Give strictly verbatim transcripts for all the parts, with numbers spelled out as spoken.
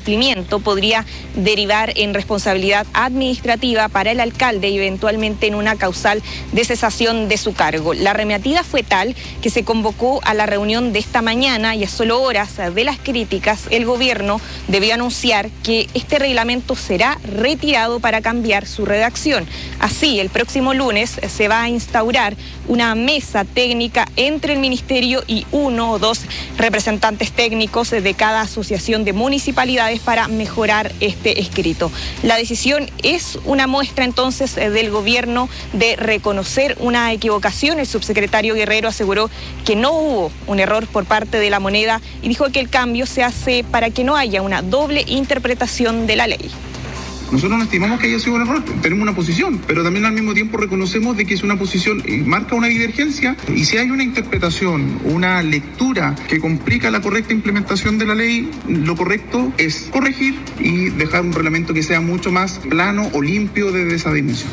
incumplimiento podría derivar en responsabilidad administrativa para el alcalde y eventualmente en una causal de cesación de su cargo. La arremetida fue tal que se convocó a la reunión de esta mañana y a solo horas de las críticas, el gobierno debió anunciar que este reglamento será retirado para cambiar su redacción. Así, el próximo lunes se va a instaurar una mesa técnica entre el ministerio y uno o dos representantes técnicos de cada asociación de municipalidades para mejorar este escrito. La decisión es una muestra entonces del gobierno de reconocer una equivocación. El subsecretario Guerrero aseguró que no hubo un error por parte de La Moneda y dijo que el cambio se hace para que no haya una doble interpretación de la ley. Nosotros no estimamos que haya sido un error, tenemos una posición, pero también al mismo tiempo reconocemos de que es una posición, eh, marca una divergencia, y si hay una interpretación, una lectura que complica la correcta implementación de la ley, lo correcto es corregir y dejar un reglamento que sea mucho más plano o limpio desde esa dimensión.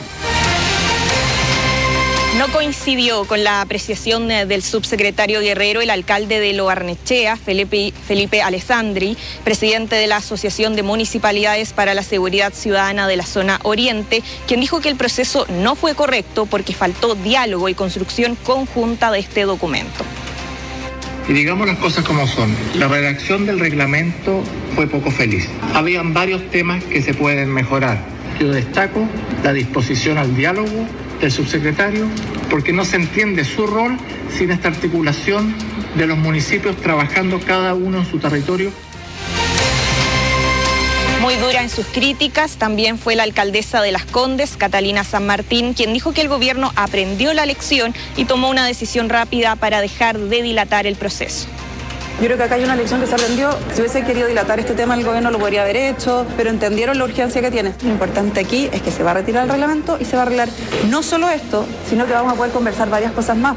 No coincidió con la apreciación del subsecretario Guerrero el alcalde de Lo Barnechea, Felipe, Felipe Alessandri, presidente de la Asociación de Municipalidades para la Seguridad Ciudadana de la Zona Oriente, quien dijo que el proceso no fue correcto porque faltó diálogo y construcción conjunta de este documento. Y digamos las cosas como son, la redacción del reglamento fue poco feliz. Habían varios temas que se pueden mejorar. Yo destaco la disposición al diálogo del subsecretario, porque no se entiende su rol sin esta articulación de los municipios trabajando cada uno en su territorio. Muy dura en sus críticas también fue la alcaldesa de Las Condes, Catalina San Martín, quien dijo que el gobierno aprendió la lección y tomó una decisión rápida para dejar de dilatar el proceso. Yo creo que acá hay una lección que se aprendió. Si hubiese querido dilatar este tema, el gobierno lo podría haber hecho, pero entendieron la urgencia que tiene. Lo importante aquí es que se va a retirar el reglamento y se va a arreglar no solo esto, sino que vamos a poder conversar varias cosas más.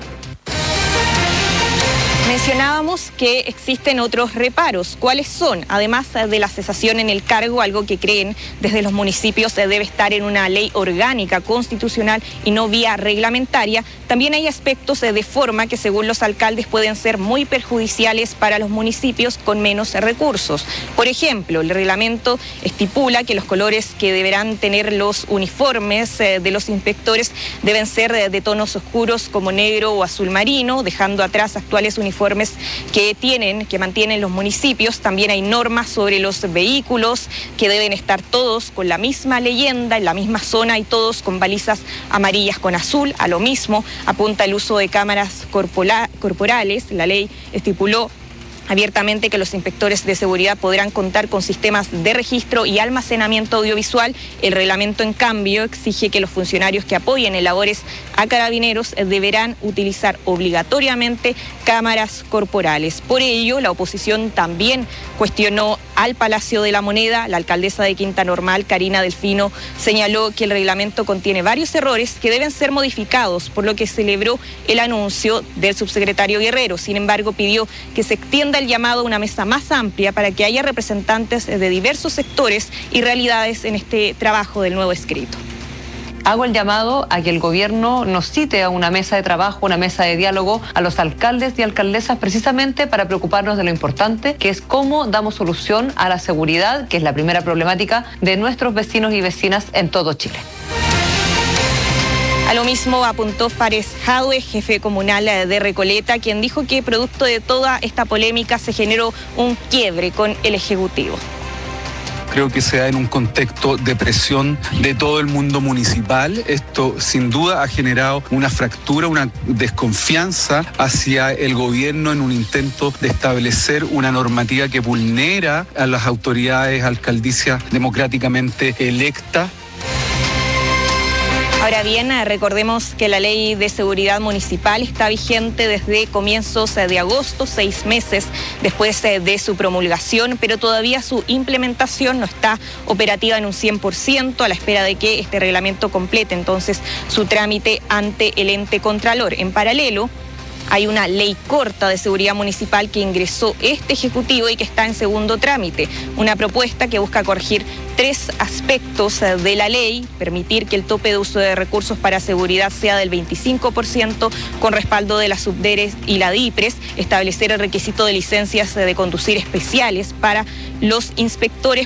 Mencionábamos que existen otros reparos. ¿Cuáles son? Además de la cesación en el cargo, algo que creen desde los municipios debe estar en una ley orgánica constitucional y no vía reglamentaria, también hay aspectos de forma que según los alcaldes pueden ser muy perjudiciales para los municipios con menos recursos. Por ejemplo, el reglamento estipula que los colores que deberán tener los uniformes de los inspectores deben ser de tonos oscuros como negro o azul marino, dejando atrás actuales uniformes que tienen, que mantienen los municipios. También hay normas sobre los vehículos que deben estar todos con la misma leyenda en la misma zona y todos con balizas amarillas con azul. A lo mismo apunta el uso de cámaras corpora- corporales. La ley estipuló abiertamente que los inspectores de seguridad podrán contar con sistemas de registro y almacenamiento audiovisual. El reglamento, en cambio, exige que los funcionarios que apoyen en labores a carabineros deberán utilizar obligatoriamente cámaras corporales. Por ello, la oposición también cuestionó al Palacio de la Moneda. La alcaldesa de Quinta Normal, Karina Delfino, señaló que el reglamento contiene varios errores que deben ser modificados, por lo que celebró el anuncio del subsecretario Guerrero. Sin embargo, pidió que se extienda el llamado a una mesa más amplia para que haya representantes de diversos sectores y realidades en este trabajo del nuevo escrito. Hago el llamado a que el gobierno nos cite a una mesa de trabajo, una mesa de diálogo a los alcaldes y alcaldesas, precisamente para preocuparnos de lo importante, que es cómo damos solución a la seguridad, que es la primera problemática de nuestros vecinos y vecinas en todo Chile. A lo mismo apuntó Fares Jadue, jefe comunal de Recoleta, quien dijo que producto de toda esta polémica se generó un quiebre con el Ejecutivo. Creo que se da en un contexto de presión de todo el mundo municipal. Esto sin duda ha generado una fractura, una desconfianza hacia el gobierno en un intento de establecer una normativa que vulnera a las autoridades alcaldicias democráticamente electas. Ahora bien, recordemos que la Ley de Seguridad Municipal está vigente desde comienzos de agosto, seis meses después de su promulgación, pero todavía su implementación no está operativa en un cien por ciento, a la espera de que este reglamento complete entonces su trámite ante el ente contralor. En paralelo, hay una ley corta de seguridad municipal que ingresó este Ejecutivo y que está en segundo trámite. Una propuesta que busca corregir tres aspectos de la ley: permitir que el tope de uso de recursos para seguridad sea del veinticinco por ciento con respaldo de la Subderes y la DIPRES, establecer el requisito de licencias de conducir especiales para los inspectores